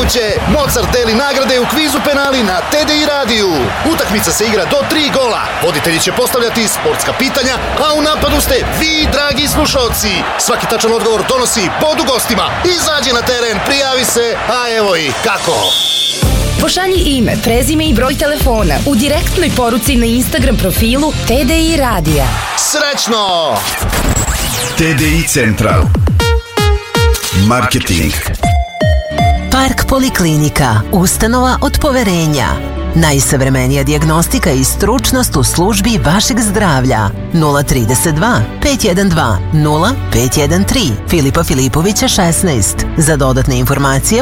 kuće. Mozart deli nagrade u kvizu penali na TDI radiju. Utakmica se igra do 3 gola. Voditelji će postavljati sportska pitanja, a u napadu ste vi, dragi slušalci. Svaki tačan odgovor donosi bodu gostima. Izađi na teren, prijavi se, a evo i kako. Pošalji ime, prezime i broj telefona u direktnoj poruci na Instagram profilu TDI radija. Srećno! TDI Central. Marketing. Park Poliklinika, ustanova od poverenja. Najsavremenija dijagnostika i stručnost u službi vašeg zdravlja. 032 512 0513 Filipa Filipovića 16. Za dodatne informacije